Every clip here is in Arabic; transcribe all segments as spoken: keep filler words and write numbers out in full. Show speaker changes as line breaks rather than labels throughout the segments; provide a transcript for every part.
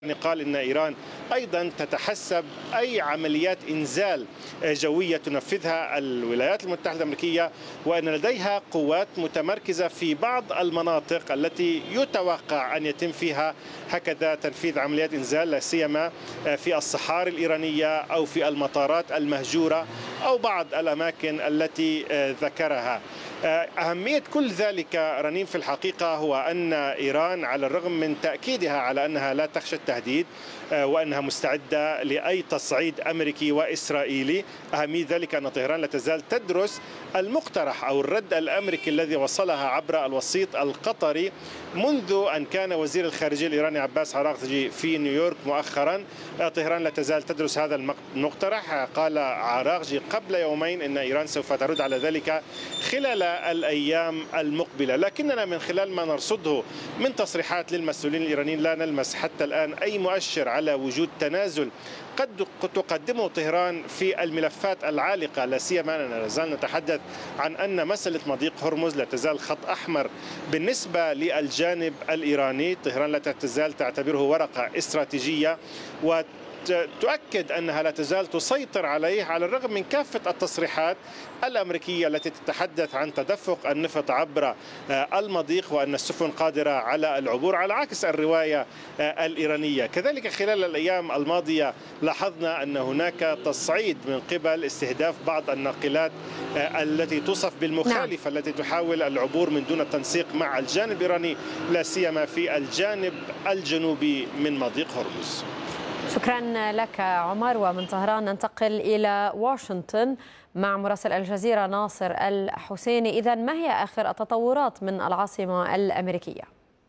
قال إن إيران أيضا تتحسب أي عمليات إنزال جوية تنفذها الولايات المتحدة الأمريكية، وأن لديها قوات متمركزة في بعض المناطق التي يتوقع أن يتم فيها هكذا تنفيذ عمليات إنزال، لا سيما في الصحاري الإيرانية أو في المطارات المهجورة أو بعض الأماكن التي ذكرها. أهمية كل ذلك رنيم في الحقيقة هو أن إيران على الرغم من تأكيدها على أنها لا تخشى التهديد وأنها مستعدة لأي تصعيد أمريكي وإسرائيلي، أهمية ذلك أن طهران لا تزال تدرس المقترح أو الرد الأمريكي الذي وصلها عبر الوسيط القطري منذ أن كان وزير الخارجية الإيراني عباس عراقجي في نيويورك مؤخرا. طهران لا تزال تدرس هذا المقترح. قال عراقجي قبل يومين أن إيران سوف ترد على ذلك خلال الأيام المقبلة، لكننا من خلال ما نرصده من تصريحات للمسؤولين الإيرانيين لا نلمس حتى الآن أي مؤشر على وجود تنازل قد تقدمه طهران في الملفات العالقة، لا سيما أننا لا زال نتحدث عن أن مسألة مضيق هرمز لا تزال خط أحمر بالنسبة للجانب الإيراني. طهران لا تزال تعتبره ورقة استراتيجية و تؤكد أنها لا تزال تسيطر عليه على الرغم من كافة التصريحات الأمريكية التي تتحدث عن تدفق النفط عبر المضيق وأن السفن قادرة على العبور، على عكس الرواية الإيرانية. كذلك خلال الأيام الماضية لاحظنا أن هناك تصعيد من قبل استهداف بعض الناقلات التي توصف بالمخالفة نعم. التي تحاول العبور من دون التنسيق مع الجانب الإيراني، لا سيما في الجانب الجنوبي من مضيق هرمز.
شكرا لك عمر. ومن طهران ننتقل إلى واشنطن مع مراسل الجزيرة ناصر الحسيني. إذن ما هي آخر التطورات من العاصمة الأمريكية؟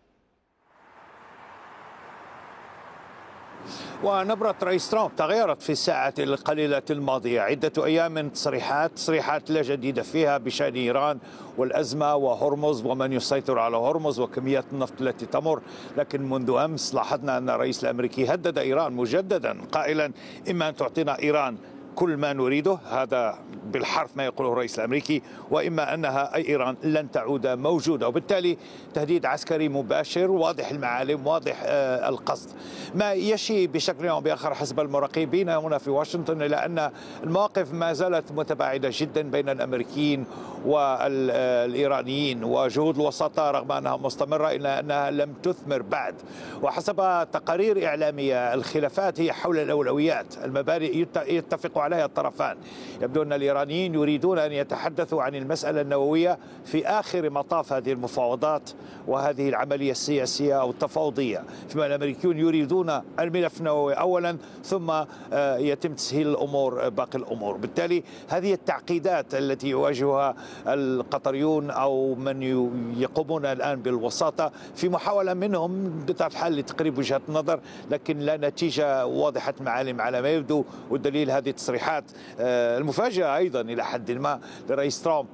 ونبرة رئيس ترامب تغيرت في الساعة القليلة الماضية. عدة أيام من تصريحات تصريحات لا جديدة فيها بشأن إيران والأزمة وهرمز ومن يسيطر على هرمز وكميات النفط التي تمر، لكن منذ أمس لاحظنا أن الرئيس الأمريكي هدد إيران مجددا قائلا إما أن تعطينا إيران كل ما نريده، هذا بالحرف ما يقوله الرئيس الأمريكي، وإما أنها أي إيران لن تعود موجودة، وبالتالي تهديد عسكري مباشر واضح المعالم واضح آه القصد. ما يشي بشكل أو بآخر حسب المراقبين هنا في واشنطن إلى أن المواقف ما زالت متباعدة جدا بين الأمريكيين والإيرانيين، وجهود الوساطة رغم أنها مستمرة إلا أنها لم تثمر بعد. وحسب تقارير إعلامية الخلافات هي حول الأولويات، المبادئ يتفق عليها الطرفان. يبدو أن الإيرانيين يريدون أن يتحدثوا عن المسألة النووية في آخر مطاف هذه المفاوضات وهذه العملية السياسية أو التفاوضية، فيما الأمريكيون يريدون الملف النووي أولا ثم يتم تسهيل الأمور باقي الأمور. بالتالي هذه التعقيدات التي يواجهها القطريون أو من يقومون الآن بالوساطة في محاولة منهم بطبيعة الحال لتقريب وجهة النظر، لكن لا نتيجة واضحة معالم على ما يبدو. والدليل هذه التصريحات المفاجئة أيضا إلى حد ما لرئيس ترامب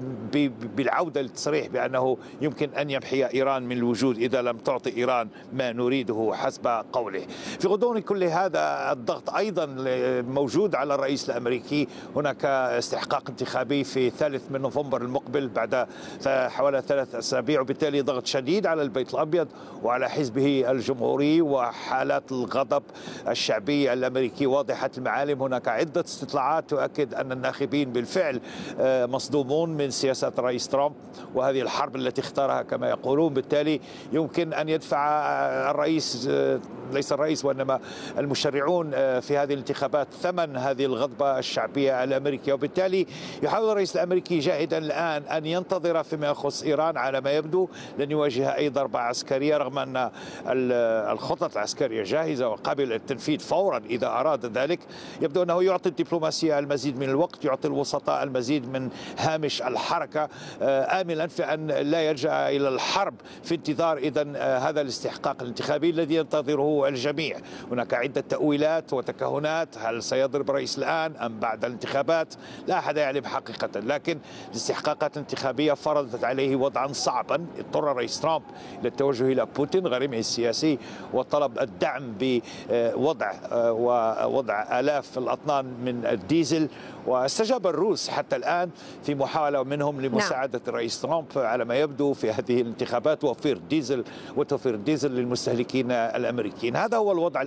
بالعودة للتصريح بأنه يمكن أن يمحي إيران من الوجود إذا لم تعطي إيران ما نريده حسب قوله. في غضون كل هذا الضغط أيضا موجود على الرئيس الأمريكي. هناك استحقاق انتخابي في الثالث من نوفمبر المقبل بعد حوالي ثلاث أسابيع، وبالتالي ضغط شديد على البيت الأبيض وعلى حزبه الجمهوري، وحالات الغضب الشعبي الأمريكي واضحة المعالم. هناك عدة استطلاعات تؤكد أن الناخبين بالفعل مصدومون من سياسة الرئيس ترامب وهذه الحرب التي اختارها كما يقولون. بالتالي يمكن أن يدفع الرئيس، ليس الرئيس وإنما المشرعون في هذه الانتخابات، ثمن هذه الغضبة الشعبية الأمريكية. وبالتالي يحاول الرئيس الأمريكي جاهدا الآن أن ينتظر فيما يخص إيران. على ما يبدو لن يواجه أي ضربة عسكرية رغم أن الخطط العسكرية جاهزة وقابلة للتنفيذ فورا إذا أراد ذلك. يبدو أنه يعطي الدبلوماسية المزيد من الوقت، يعطي الوسطاء المزيد من هامش الحركة، آملا في أن لا يلجأ إلى الحرب في انتظار إذن هذا الاستحقاق الانتخابي الذي ينتظره الجميع. هناك عدة تأويلات وتكهنات، هل سيضرب الرئيس الآن أم بعد الانتخابات؟ لا أحد يعلم حقيقة، لكن الاستحقاقات الانتخابية فرضت عليه وضعا صعبا. اضطر الرئيس ترامب إلى التوجه إلى بوتين غريمه السياسي وطلب الدعم بوضع ووضع آلاف الأطنان من الديزل، واستجاب استجاب الروس حتى الآن في محاولة منهم لمساعدة نعم. الرئيس ترامب على ما يبدو في هذه الانتخابات، وفير ديزل وتوفير ديزل للمستهلكين الأمريكيين. هذا هو الوضع